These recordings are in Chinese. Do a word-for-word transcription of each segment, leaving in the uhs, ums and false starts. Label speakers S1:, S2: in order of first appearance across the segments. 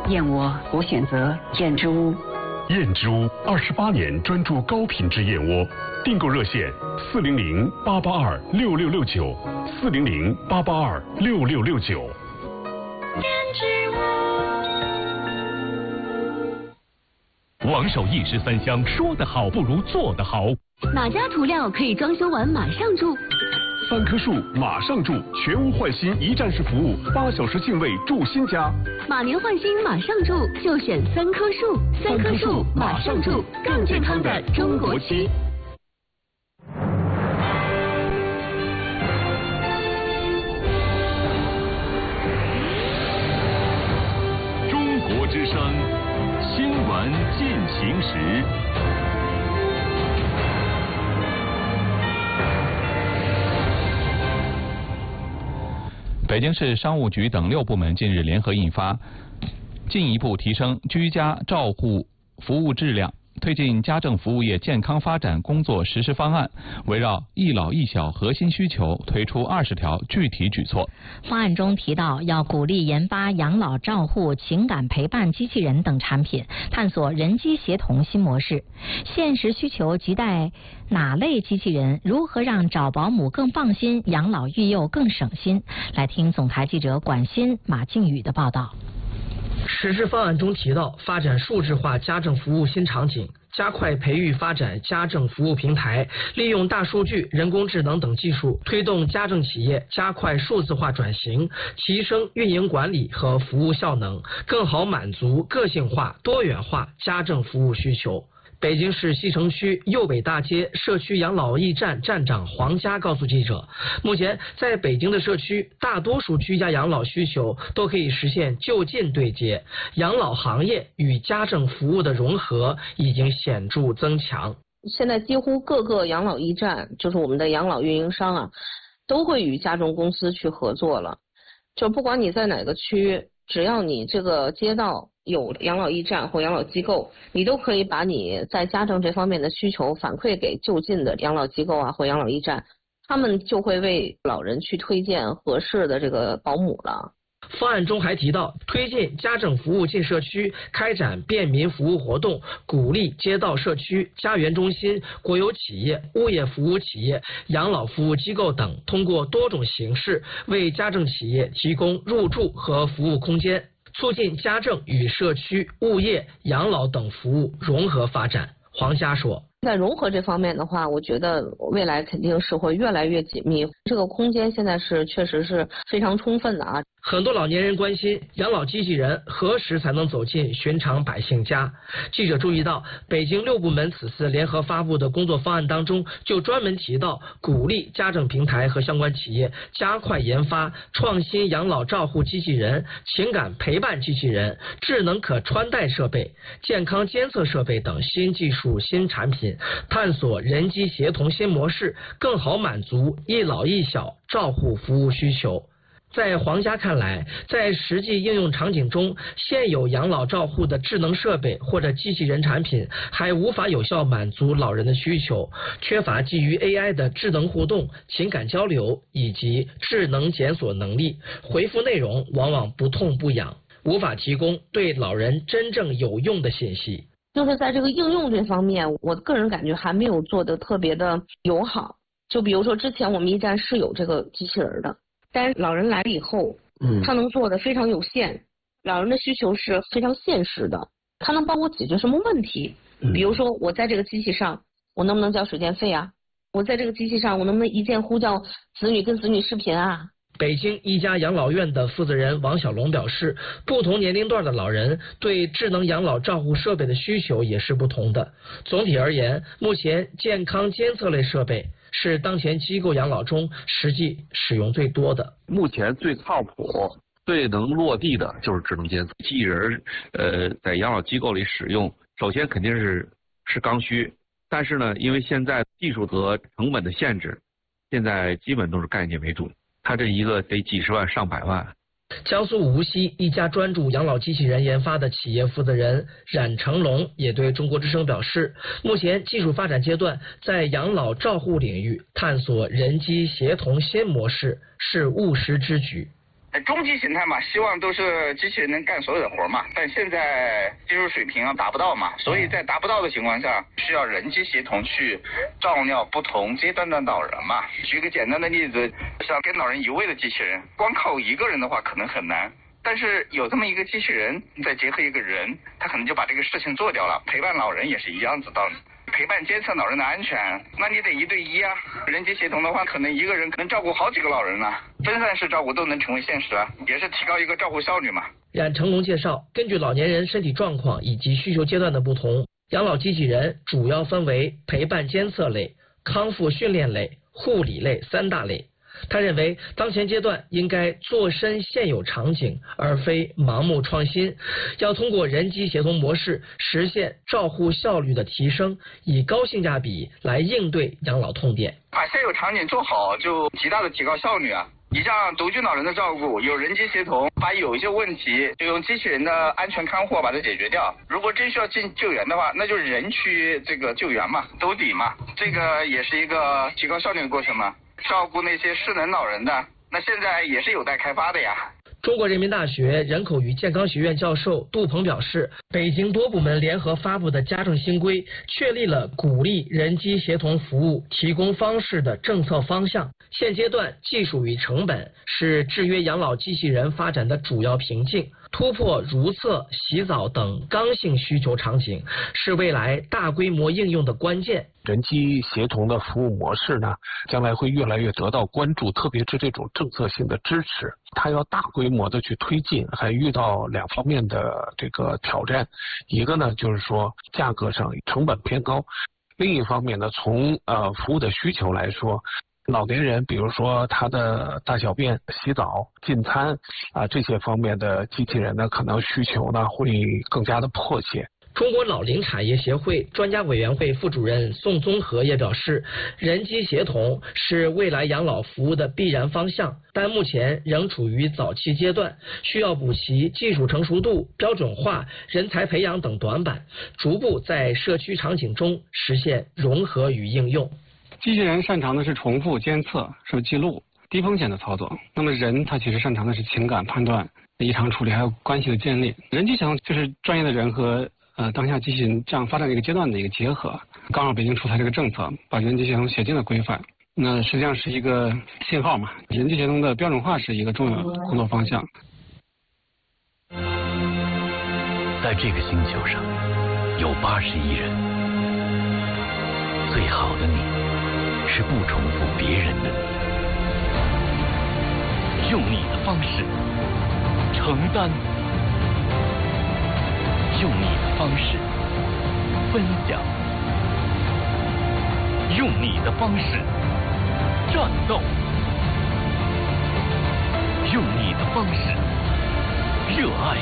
S1: 燕窝，我选择燕之屋。
S2: 燕之屋二十八年专注高品质燕窝，订购热线四零零八八二六六六九，四零零八八二六六六九。
S3: 燕之
S4: 屋。王守义十三香，说得好不如做得好。
S5: 哪家涂料可以装修完马上住？
S2: 三棵树马上住，全屋换新一站式服务，八小时净位住新家。
S5: 马年换新马上住，就选三棵树。三棵树马上住，更健康的中国漆。
S4: 中国之声新闻进行时。
S6: 北京市商务局等六部门近日联合印发《进一步提升居家照护服务质量，推进家政服务业健康发展工作实施方案》，围绕一老一小核心需求推出二十条具体举措。
S7: 方案中提到，要鼓励研发养老照护、情感陪伴机器人等产品，探索人机协同新模式。现实需求亟待哪类机器人？如何让找保姆更放心，养老育幼更省心？来听总台记者管欣、马靖宇的报道。
S8: 实施方案中提到，发展数字化家政服务新场景，加快培育发展家政服务平台，利用大数据、人工智能等技术，推动家政企业加快数字化转型，提升运营管理和服务效能，更好满足个性化、多元化家政服务需求。北京市西城区右北大街社区养老驿站站长黄佳告诉记者，目前在北京的社区，大多数居家养老需求都可以实现就近对接，养老行业与家政服务的融合已经显著增强。
S9: 现在几乎各个养老驿站，就是我们的养老运营商啊，都会与家政公司去合作了。就不管你在哪个区，只要你这个街道有养老驿站或养老机构，你都可以把你在家政这方面的需求反馈给就近的养老机构啊或养老驿站，他们就会为老人去推荐合适的这个保姆了。
S8: 方案中还提到，推进家政服务进社区，开展便民服务活动，鼓励街道社区、家园中心、国有企业、物业服务企业、养老服务机构等，通过多种形式为家政企业提供入住和服务空间，促进家政与社区、物业、养老等服务融合发展。黄佳说，
S9: 在融合这方面的话，我觉得未来肯定是会越来越紧密，这个空间现在是确实是非常充分的啊。
S8: 很多老年人关心养老机器人何时才能走进寻常百姓家。记者注意到，北京六部门此次联合发布的工作方案当中，就专门提到鼓励家政平台和相关企业加快研发创新养老照护机器人、情感陪伴机器人、智能可穿戴设备、健康监测设备等新技术新产品，探索人机协同新模式，更好满足一老一小照护服务需求。在黄佳看来，在实际应用场景中，现有养老照护的智能设备或者机器人产品还无法有效满足老人的需求，缺乏基于 A I 的智能互动、情感交流以及智能检索能力，回复内容往往不痛不痒，无法提供对老人真正有用的信息。
S9: 就是在这个应用这方面，我个人感觉还没有做得特别的友好。就比如说之前我们驿站是有这个机器人的，但是老人来了以后，嗯，他能做的非常有限，老人的需求是非常现实的，他能帮我解决什么问题？比如说我在这个机器上，我能不能交水电费啊？我在这个机器上，我能不能一键呼叫子女跟子女视频啊？
S8: 北京一家养老院的负责人王小龙表示，不同年龄段的老人对智能养老照护设备的需求也是不同的。总体而言，目前健康监测类设备是当前机构养老中实际使用最多的。
S10: 目前最靠谱、最能落地的就是智能监测机器人。呃，在养老机构里使用，首先肯定是是刚需，但是呢，因为现在技术和成本的限制，现在基本都是概念为主。它这一个得几十万上百万。
S8: 江苏无锡一家专注养老机器人研发的企业负责人冉成龙也对中国之声表示，目前技术发展阶段，在养老照护领域探索人机协同新模式是务实之举。
S11: 终极形态嘛，希望都是机器人能干所有的活嘛，但现在技术水平啊达不到嘛，所以在达不到的情况下，需要人机协同去照料不同阶段的老人嘛。举个简单的例子，像跟老人移位的机器人，光靠一个人的话可能很难，但是有这么一个机器人，再结合一个人，他可能就把这个事情做掉了。陪伴老人也是一样子道理。陪伴监测老人的安全，那你得一对一啊。人机协同的话，可能一个人能照顾好几个老人啊，分散式照顾都能成为现实啊，也是提高一个照顾效率嘛。
S8: 冉成龙介绍，根据老年人身体状况以及需求阶段的不同，养老机器人主要分为陪伴监测类、康复训练类、护理类三大类。他认为，当前阶段应该做深现有场景，而非盲目创新。要通过人机协同模式实现照护效率的提升，以高性价比来应对养老痛点。
S11: 把现有场景做好，就极大的提高效率啊！你像独居老人的照顾，有人机协同，把有一些问题就用机器人的安全看护把它解决掉。如果真需要进救援的话，那就是人去这个救援嘛，兜底嘛，这个也是一个提高效率的过程嘛。照顾那些失能老人的，那现在也是有待开发的呀。
S8: 中国人民大学人口与健康学院教授杜鹏表示，北京多部门联合发布的家政新规，确立了鼓励人机协同服务提供方式的政策方向。现阶段，技术与成本是制约养老机器人发展的主要瓶颈。突破如厕、洗澡等刚性需求场景，是未来大规模应用的关键。
S12: 人机协同的服务模式呢，将来会越来越得到关注，特别是这种政策性的支持，它要大规模的去推进，还遇到两方面的这个挑战。一个呢，就是说价格上成本偏高；另一方面呢，从呃服务的需求来说，老年人，比如说他的大小便、洗澡、进餐啊这些方面的机器人呢，可能需求呢会更加的迫切。
S8: 中国老龄产业协会专家委员会副主任宋宗和也表示，人机协同是未来养老服务的必然方向，但目前仍处于早期阶段，需要补齐技术成熟度、标准化、人才培养等短板，逐步在社区场景中实现融合与应用。
S13: 机器人擅长的是重复监测、是记录、低风险的操作。那么人他其实擅长的是情感判断、异常处理，还有关系的建立。人机协同就是专业的人和呃当下机器人这样发展的一个阶段的一个结合。刚好北京出台这个政策，把人机协同写进了规范。那实际上是一个信号嘛，人机协同的标准化是一个重要的工作方向。
S14: 在这个星球上有八十亿人，最好的你是不重复别人的你，用你的方式承担，用你的方式分享，用你的方式战斗，用你的方式热爱，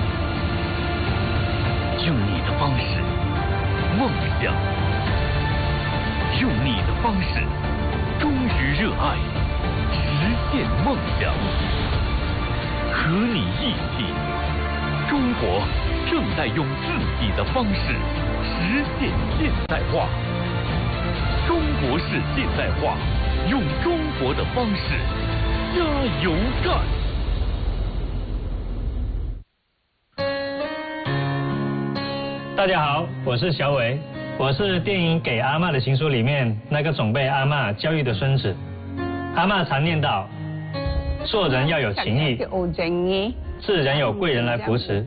S14: 用你的方式梦想，用你的方式忠于热爱，实现梦想。和你一起，中国正在用自己的方式实现现代化。中国式现代化，用中国的方式加油干。
S15: 大家好，我是小伟，我是电影《给阿嬷的情书》里面那个总被阿嬷教育的孙子。阿嬷常念叨，做人要有情义，自然有贵人来扶持。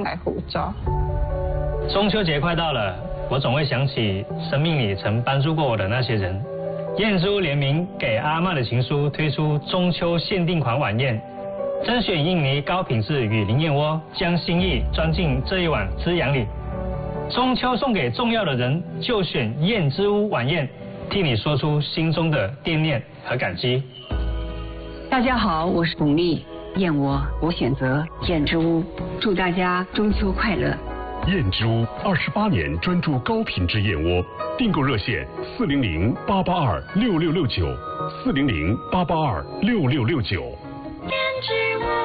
S15: 中秋节快到了，我总会想起生命里曾帮助过我的那些人。燕之屋联名《给阿嬷的情书》推出中秋限定款晚宴，甄选印尼高品质雨林燕窝，将心意装进这一碗滋养里。中秋送给重要的人，就选燕之屋晚宴，替你说出心中的惦念和感激。
S1: 大家好，我是巩俐，燕窝我选择燕之屋，祝大家中秋快乐。
S2: 燕之屋二十八年专注高品质燕窝，订购热线四零零八八二六六六九，四零零八八二六六六九。
S3: 燕之屋。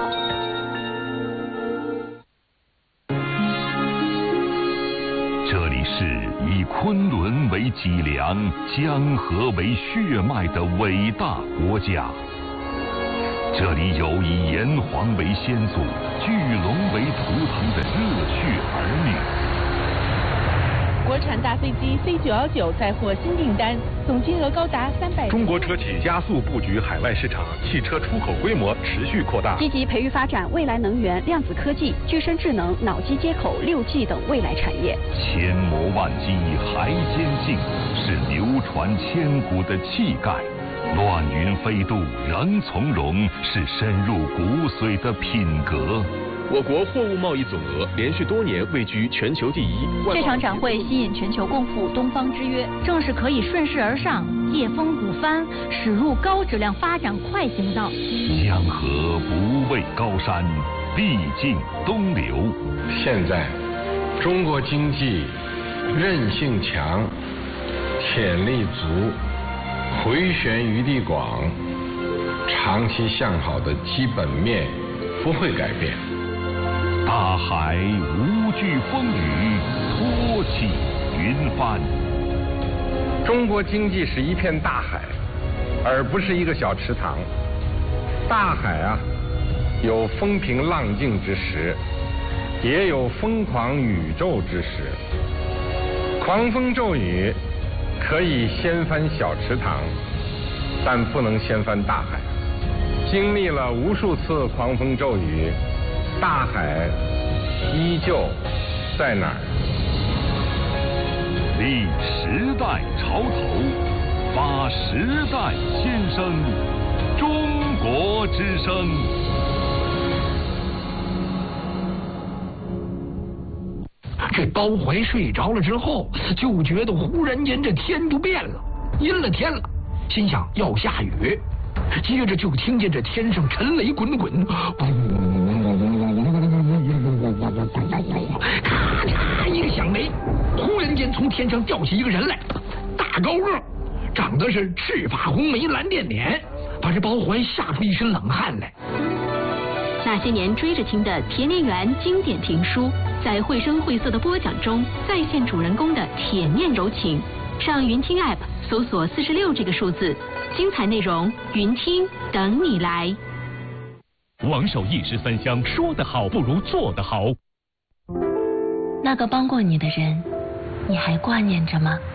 S4: 这里是以昆仑为脊梁、江河为血脉的伟大国家。
S14: 这里有以炎黄为先祖、巨龙为图腾的热血儿女。
S16: 国产大飞机 C 九一九再获新订单，总金额高达三百。
S17: 中国车企加速布局海外市场，汽车出口规模持续扩大。
S18: 积极培育发展未来能源、量子科技、具身智能、脑机接口、六 G 等未来产业。
S14: 千磨万击还坚劲，是流传千古的气概。乱云飞渡仍从容，是深入骨髓的品格。
S19: 我国货物贸易总额连续多年位居全球第一。
S7: 这场展会吸引全球共赴东方之约，正是可以顺势而上，借风鼓帆，驶入高质量发展快行道。
S14: 江河不畏高山，必尽东流。
S20: 现在，中国经济韧性强，潜力足，回旋余地广，长期向好的基本面不会改变。
S14: 大海无惧风雨，托起云帆。
S20: 中国经济是一片大海，而不是一个小池塘。大海啊，有风平浪静之时，也有疯狂宇宙之时。狂风骤雨可以掀翻小池塘，但不能掀翻大海。经历了无数次狂风骤雨，大海依旧在哪儿？
S14: 立时代潮头，发时代先声，中国之声。
S21: 这高怀睡着了之后，就觉得忽然间这天就变了，阴了天了，心想要下雨。接着就听见这天上沉雷滚滚，咔嚓一个响雷，忽然间从天上掉起一个人来，大高个，长得是赤发红眉蓝靛脸，把这包怀吓出一身冷汗来。
S5: 那些年追着听的田连元经典评书，在绘声绘色的播讲中再现主人公的铁面柔情。上云听 App 搜索四十六这个数字，精彩内容云听等你来。
S14: 王守一时三香，说得好不如做得好。
S7: 那个帮过你的人，你还挂念着吗？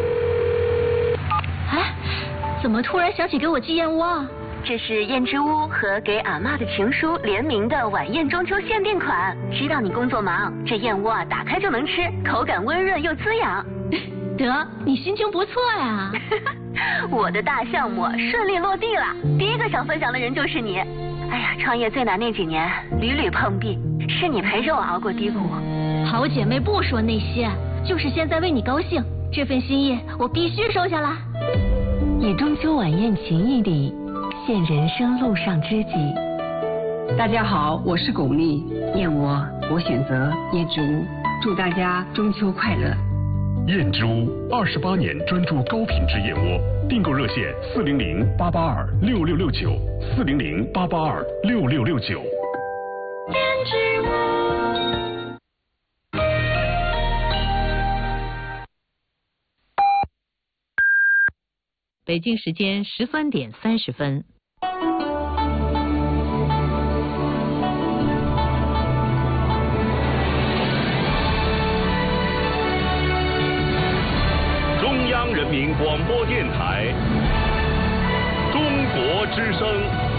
S7: 哎，怎么突然想起给我寄燕窝啊？
S5: 这是燕之屋和给阿嬷的情书联名的晚宴中秋限定款。知道你工作忙，这燕窝啊打开就能吃，口感温润又滋养。
S7: 得，你心情不错呀。
S5: 我的大项目顺利落地了，第一个想分享的人就是你。哎呀，创业最难那几年，屡屡碰壁，是你陪着我熬过低谷。
S7: 好姐妹不说那些，就是现在为你高兴，这份心意我必须收下了。
S22: 以中秋晚宴情谊礼，献人生路上知己。
S1: 大家好，我是巩俐，燕窝我选择燕之屋，祝大家中秋快乐。
S2: 燕之屋二十八年专注高品质燕窝，订购热线四零零八八二六六六九四零零八八二六六六九。
S3: 燕之屋。
S23: 北京时间十三点三十分。
S14: 中央人民广播电台，中国之声。